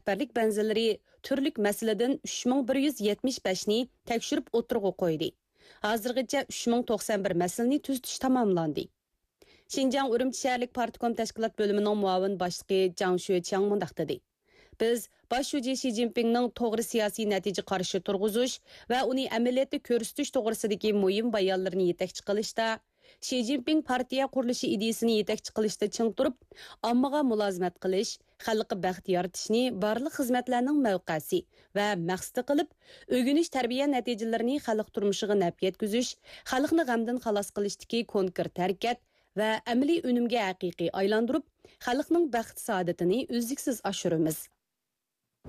rəhbərlik bənzirləri türlük məsələdən 3175-ni təkşürüb oturğu qoydu. Hazırgacha 3091 məsələni tüzütüş tamamlandı. Şinjan Urumçi şəhərlik Partikom təşkilat bölümünün muavin başlığı Zhang Xueqiang mundaq dedi. Biz baş şuji Xi Jinpingning to'g'ri siyosiy natija qarshi turg'izish va uni amaliyotda ko'rsatish to'g'risidagi muhim bayonlarini yetakchi qilishda, Xi Jinping partiya qurilishi ideyasini yetakchi qilishda ching turib, ommaga mulozimat qilish, xalqqa baxt yaratishni barliq xizmatlarning mavqesi va maqsadi qilib, o'rganish tarbiya natijalarini xalq turmushiga naf yetkazish, xalqni g'amdan xalos qilishdagi konkret harakat va amaliy unumga haqiqiy aylantirib, xalqning baxt saodatini uzluksiz oshiramiz.